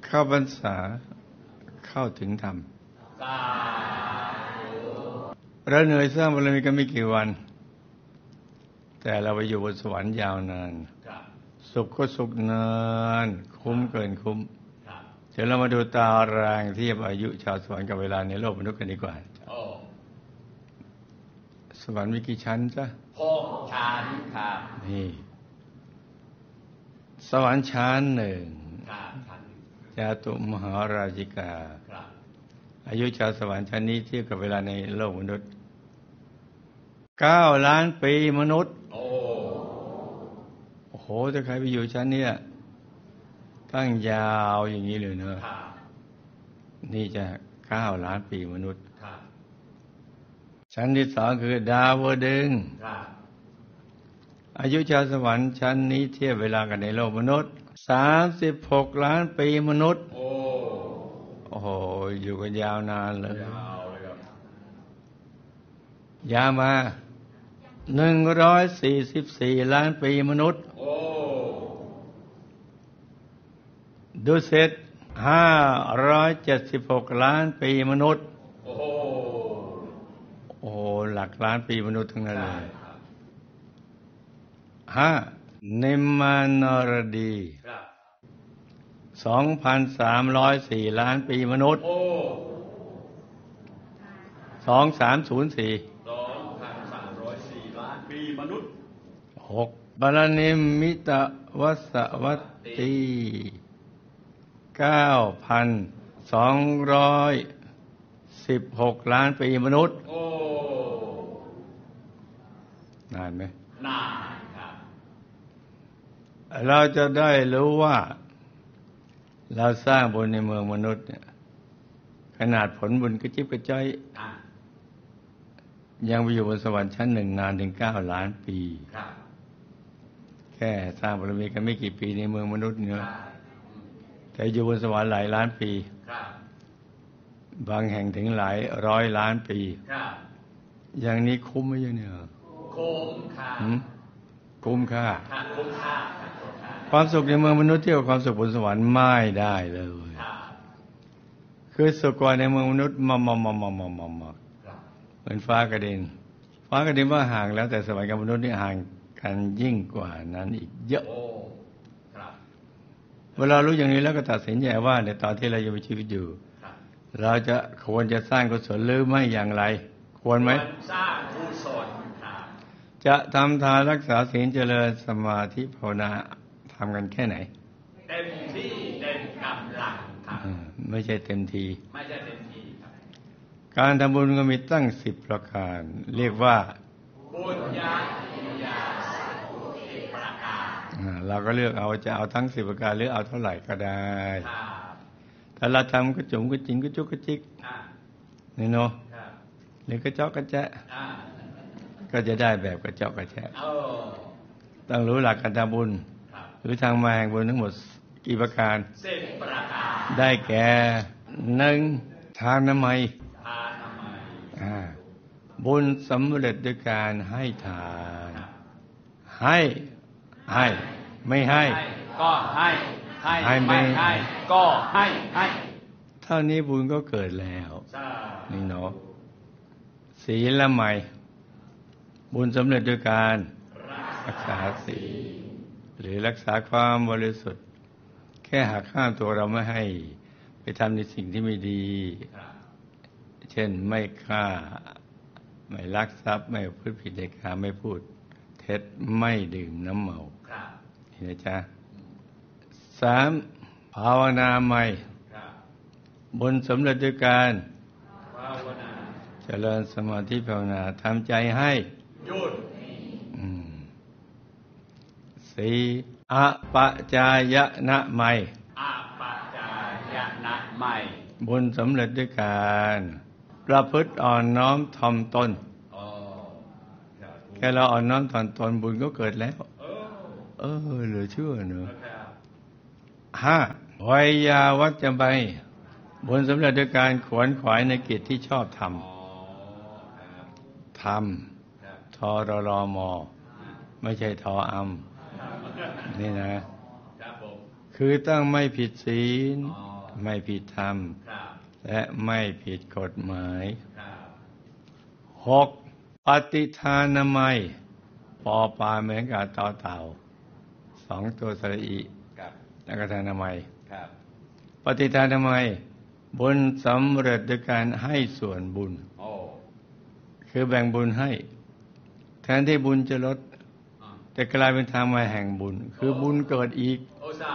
เข้าพรรษาเข้าถึงธรรมเราเหนื่อยสร้างบารมีกันไม่กี่วันแต่เราไปอยู่บนสวรรค์ยาวนานสุขก็สุขนานคุ้มเกินคุ้มเดี๋ยวเรามาดูตารางเทียบอายุชาวสวรรค์กับเวลาในโลกมนุษย์กันดีกว่าสวรรค์มีกี่ชั้นจ๊ะ 6 ชั้นครับนี่สวรรค์ชั้นหนึ่งจาตุมหาราชิกาอายุชาวสวรรค์ชั้นนี้เทียบกับเวลาในโลกมนุษย์9 ล้านปีมนุษย์โอ้โหถ้าใครไปอยู่ชั้นนี้ตั้งยาวอย่างนี้เลยเนอะนี่จะ9 ล้านปีมนุษย์ชั้นที่2คือดาวดึงส์อายุชาวสวรรค์ชั้นนี้เทียบเวลากันในโลกมนุษย์36 ล้านปีมนุษย์โอ้โหอยู่กันยาวนานเลยยาวมา144 ล้านปีมนุษย์ดุสิต576 ล้านปีมนุษย์โอ้หลักล้านปีมนุษย์ทั้งนั้นเลยนิมมานรดี2,304 ล้านปีมนุษย์2304 ล้านปีมนุษย์ 6บาลนิมมิตวัสวัตตี 9,216 ล้านปีมนุษย์นานไหมนานครับเราจะได้รู้ว่าเราสร้างบุญในเมืองมนุษย์เนี่ยขนาดผลบุญกระจิบกระจ้อยยังไปอยู่บนสวรรค์ชั้นหนึ่งนานถึง9 ล้านปีแค่สร้างบารมีกันไม่กี่ปีในเมืองมนุษย์เนอะแต่อยู่บนสวรรค์หลายล้านปีบางแห่งถึงหลายร้อยล้านปีอย่างนี้คุ้มไหมเนี่ยคุ้มค่าคุ้มค่าความสุขในเมืองมนุษย์เทียบกับความสุขบนสวรรค์ไม่ได้เลยคือสุขกว่าในเมืองมนุษย์มาเหมือนฟ้ากระเด็นว่าห่างแล้วแต่สวรรค์กับมนุษย์นี่ห่างกันยิ่งกว่านั้นอีกเยอะเวลารู้อย่างนี้แล้วก็ตัดสินใจว่าในตอนที่เรายังมีชีวิตอยู่เราจะควรจะสร้างกุศลหรือไม่อย่างไรควรไหมสร้างกุศลจะทำทานรักษาศีลเจริญสมาธิภาวนาทำกันแค่ไหนเต็มที่เต็มกำลังไม่ใช่เต็มทีการทำบุญก็มีตั้ง10 ประการเรียกว่าบุญญาสัพพุ10 ประการเราก็เลือกเอาจะเอาทั้ง10 ประการหรือเอาเท่าไหร่ก็ได้ถ้าเราทำก็จุ๋มก็จิ๋งก็จุกก็จิกนี่เนาะหรือกระจอกกระแจะก็จะได้แบบกระจอกกระแจะต้องรู้หลักการทำบุญหรือทางมาแห่งบุญทั้งหมดกี่ประการ 10 ประการได้แก่ 1. ทานน้ำมันบุญสำเร็จด้วยการให้ทานให้ไม่ให้ก็ให้ไม่ให้ก็ให้เท่านี้บุญก็เกิดแล้วนี่เนาะศีลละไมบุญสำเร็จด้วยการรักษาศีลหรือรักษาความบริสุทธิ์แค่หักห้ามตัวเราไม่ให้ไปทำในสิ่งที่ไม่ดีเช่นไม่ฆ่าไม่ลักทรัพย์ไม่พูดผิดในกามไม่พูดเท็จไม่ดื่มน้ำเมานี่นะจ๊ะ 3. ภาวนาใหม่บุญสำเร็จด้วยการเจริญสมาธิภาวนาทำใจให้หยุด 4. อปัจจายนะใหม่บุญสำเร็จด้วยการประพฤติอ่อนน้อมถ่อมตนแค่เราอ่อนน้อมถ่อมตนบุญก็เกิดแล้วเหลือเชื่อเนอะ 5. วัยยาวัจจะไปบุญสำเร็จด้วยการขวนขวายในกิจที่ชอบทำทรรมไม่ใช่ทออัมนี่นะคือตั้งไม่ผิดศีลไม่ผิดธรรมและไม่ผิดกฎหมาย6. ปฏิทานามัยปอปลาเหมือนกับต่อเต่า2 ตัวสระอิแล้วก็ทานามัยปฏิทานามัยบุญสำเร็จด้วยการให้ส่วนบุญคือแบ่งบุญให้แทนที่บุญจะลดแต่กลายเป็นทางมาแห่งบุญคือบุญเกิดอีก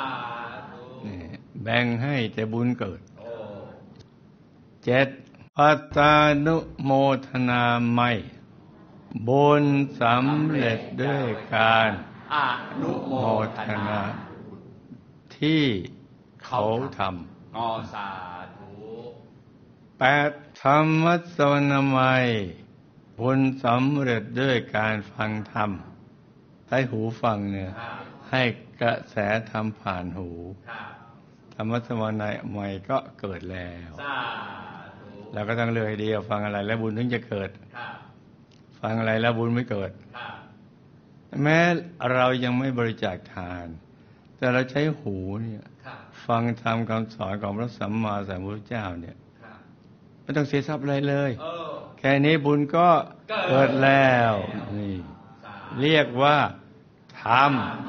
แบ่งให้แต่บุญเกิด 7. ปัตตานุโมทนาไมบุญสำเร็จด้วยการอนุโมทนาที่เขาทำสาธุ 8. ธรรมสวนามัยบุญสำเร็จด้วยการฟังธรรมใช้หูฟังเนี่ยให้กระแสธรรมผ่านหูธรรมสวนามัยก็เกิดแล้วเราก็ต้องเลือกให้ดีฟังอะไรแล้วบุญถึงจะเกิดฟังอะไรแล้วบุญไม่เกิดแม้เรายังไม่บริจาคทานแต่เราใช้หูเนี่ยฟังธรรมคำสอนของพระสัมมาสัมพุทธเจ้าเนี่ยไม่ต้องเสียทรัพย์อะไรเลยแค่นี้บุญก็เกิดแล้วนี่เรียกว่าธรรม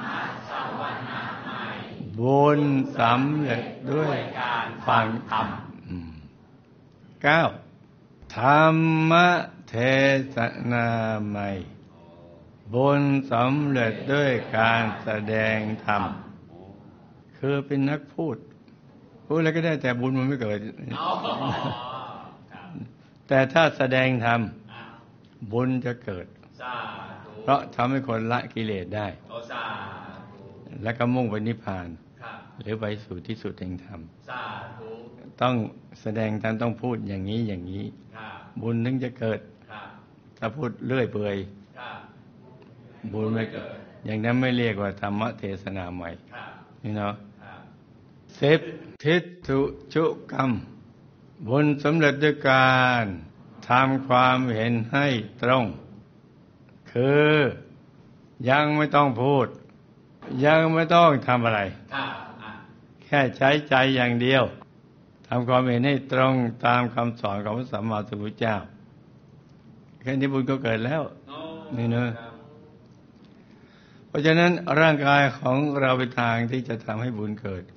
บุญสำเร็จด้วยการฟังธรรม 9. ธรรมเทศนาไมยบุญสำเร็จด้วยการแสดงธรรมคือเป็นนักพูดอะไรก็ได้แต่บุญมันไม่เกิดแต่ถ้าแสดงธรรมบุญจะเกิดเพราะทำให้คนละกิเลสได้และก็มุ่งไปนิพพานหรือไปสู่ที่สุดแห่งธรรมต้องแสดงธรรมต้องพูดอย่างนี้อย่างนี้บุญถึงจะเกิดถ้าพูดเลื่อยเปื่อยบุญไม่เกิดอย่างนั้นไม่เรียกว่าธรรมเทศนาใหม่นี่เนาะ10. ทิฏฐุชุกรรมบุญสำเร็จด้วยการทำความเห็นให้ตรงคือยังไม่ต้องพูดยังไม่ต้องทำอะไรแค่ใช้ใจอย่างเดียวทำความเห็นให้ตรงตามคำสอนของพระสัมมาสัมพุทธเจ้าแค่นี้บุญก็เกิดแล้วนี่เนอะเพราะฉะนั้นร่างกายของเราเป็นทางที่จะทำให้บุญเกิด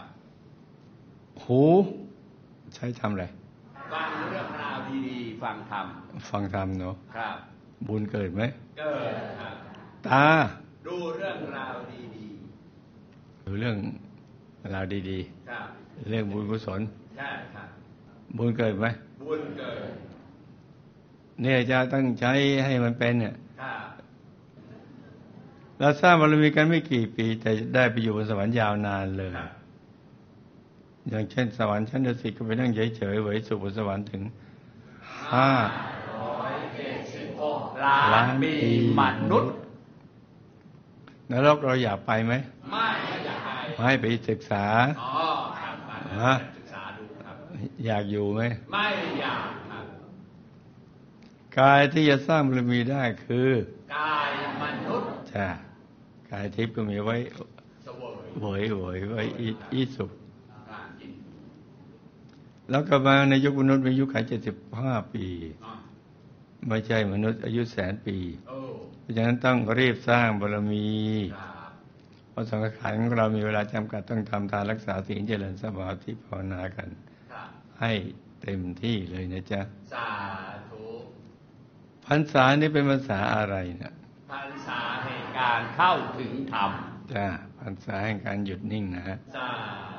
หูใช้ทำอะไรฟังเรื่องราวดีๆฟังธรรมเนาะบุญเกิดไหมเกิดครับตาดูเรื่องราวดีๆดูเรื่องราวดีๆเรื่องบุญกุศลใช่ครับบุญเกิดไหมบุญเกิดเนี่ยจะต้องใช้ให้มันเป็นเนี่ยเราสร้างบารมีกันไม่กี่ปีแต่ได้ไปอยู่บนสวรรค์ยาวนานเลยอย่างเช่นสวรรค์ชั้นดุสิตก็ไปนั่งเฉยๆเหวยสุขบนสวรรค์ถึง 576 ล้านปีมนุษย์นรกเราอยากไปไหมไม่อยากไปให้ไปศึกษาครับศึกษาดูครับอยากอยู่ไหมไม่อยากครับกายที่จะสร้างบารมีได้คือกายมนุษย์จ้ะกายทิพย์ก็มีไว้เหวยไว้อีสุขแล้วก็มาในยุคมนุษย์มีอายุขัย75 ปีไม่ใช่มนุษย์อายุ100,000 ปีเพราะฉะนั้นต้องรีบสร้างบารมีเพราะสังขารของเรามีเวลาจำกัดต้องทำทานรักษาศีลเจริญสมาธิภาวนากันให้เต็มที่เลยนะจ๊ะสาธุพรรษานี่เป็นภาษาอะไรนะพรรษาแห่งการเข้าถึงธรรมจ้ะพรรษาแห่งการหยุดนิ่งนะฮะสา